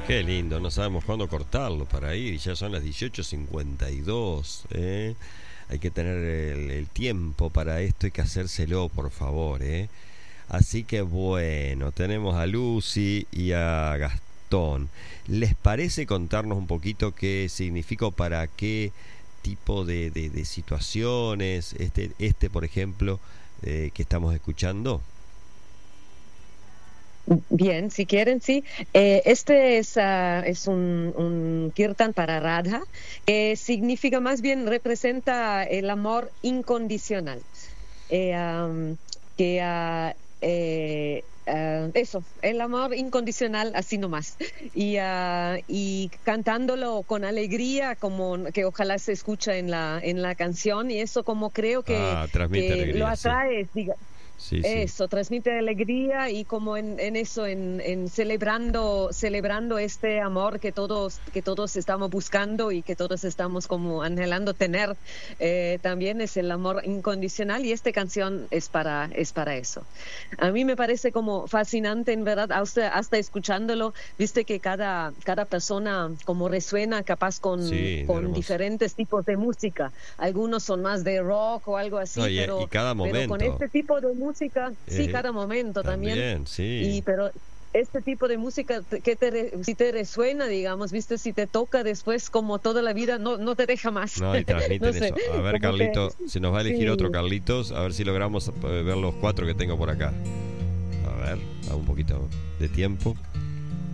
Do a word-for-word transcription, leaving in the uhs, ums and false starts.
Qué lindo, no sabemos cuándo cortarlo para ir, ya son las dieciocho cincuenta y dos, ¿eh? Hay que tener el, el tiempo para esto, hay que hacérselo, por favor, ¿eh? Así que bueno, tenemos a Lucy y a Gastón. ¿Les parece contarnos un poquito qué significa o para qué tipo de, de, de situaciones, este, este por ejemplo, eh, que estamos escuchando? Bien, si quieren, sí. Eh, este es, ah, es un, un kirtan para Radha, que significa más bien, representa el amor incondicional. Eh, am, que ah, eh, ah, Eso, el amor incondicional, así nomás. Y, ah, y cantándolo con alegría, como que ojalá se escucha en la, en la canción, y eso como creo que, Ah, transmite que lo alegría, sí. atrae, Sí, sí. eso, transmite alegría y como en, en eso, en, en celebrando, celebrando este amor que todos, que todos estamos buscando y que todos estamos como anhelando tener, eh, también es el amor incondicional y esta canción es para, es para eso. A mí me parece como fascinante, en verdad, hasta, hasta escuchándolo, viste que cada, cada persona como resuena capaz con, Sí, con hermoso. diferentes tipos de música. Algunos son más de rock o algo No, así, y, y pero cada pero con momento. este tipo de música, sí, eh, cada momento también, También, y sí. pero este tipo de música te- que te re- si te resuena, digamos, viste, si te toca después como toda la vida, no, no te deja más. No, y No transmiten sé, eso. A ver, como que Carlito, se nos va a elegir otro sí. Carlitos, a ver si logramos eh, ver los cuatro que tengo por acá. A ver, a un poquito de tiempo.